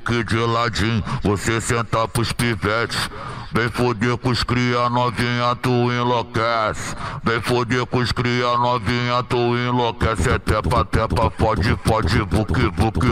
book de ladinho, você senta pros pivetes. Vem foder com os cria novinha, tu enlouquece. Vem foder com os cria novinha, tu enlouquece. É tepa, tepa, fode, fode, book, book,